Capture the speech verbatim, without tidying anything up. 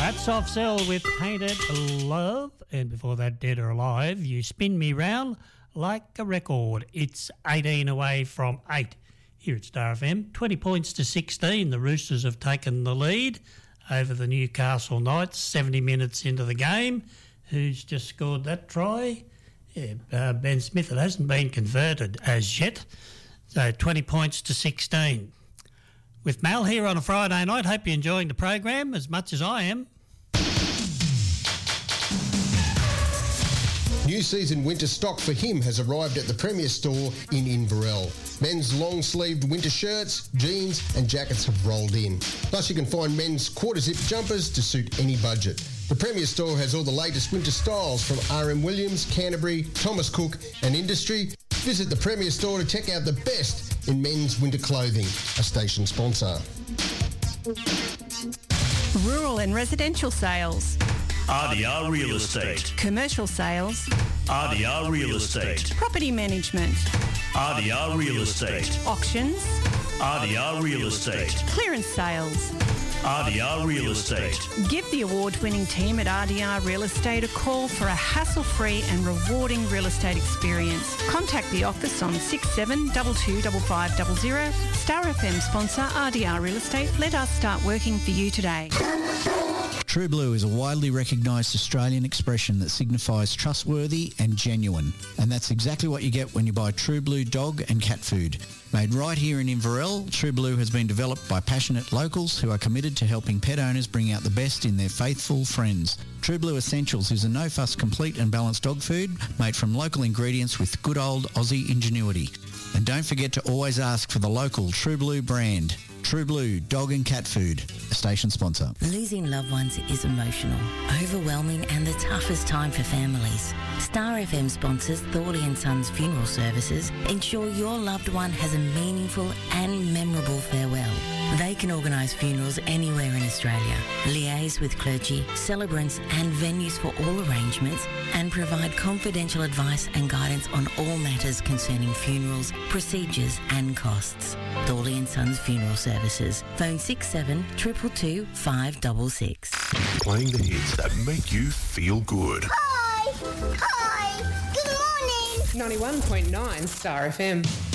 That's Soft Cell with Painted Love. And before that, Dead or Alive, You Spin Me Round Like a Record. It's eighteen away from eight here at Star F M. twenty points to sixteen. The Roosters have taken the lead over the Newcastle Knights, seventy minutes into the game. Who's just scored that try? Yeah, uh, Ben Smith. It hasn't been converted as yet. So twenty points to sixteen. With Mal here on a Friday night. Hope you're enjoying the program as much as I am. New season winter stock for him has arrived at the Premier Store in Inverell. Men's long-sleeved winter shirts, jeans and jackets have rolled in. Plus you can find men's quarter-zip jumpers to suit any budget. The Premier Store has all the latest winter styles from R M Williams, Canterbury, Thomas Cook and Industry. Visit the Premier Store to check out the best in men's winter clothing. A station sponsor. Rural and residential sales. R D R Real Estate. Commercial sales. R D R Real Estate. Property management. R D R Real Estate. Auctions. R D R Real Estate. Clearance sales. R D R Real Estate. Give the award-winning team at R D R Real Estate a call for a hassle-free and rewarding real estate experience. Contact the office on six seven two two five five zero zero. Star F M sponsor R D R Real Estate. Let us start working for you today. True Blue is a widely recognised Australian expression that signifies trustworthy and genuine. And that's exactly what you get when you buy True Blue dog and cat food. Made right here in Inverell, True Blue has been developed by passionate locals who are committed to helping pet owners bring out the best in their faithful friends. True Blue Essentials is a no-fuss complete and balanced dog food made from local ingredients with good old Aussie ingenuity. And don't forget to always ask for the local True Blue brand. True Blue Dog and Cat Food, a station sponsor. Losing loved ones is emotional, overwhelming and the toughest time for families. Star F M sponsors Thorley and Sons Funeral Services ensure your loved one has a meaningful and memorable farewell. They can organise funerals anywhere in Australia, liaise with clergy, celebrants and venues for all arrangements and provide confidential advice and guidance on all matters concerning funerals, procedures and costs. Thorley and Sons Funeral Services. Phone six seven two two two five six six. Playing the hits that make you feel good. Hi! Hi! Good morning! ninety-one point nine Star F M.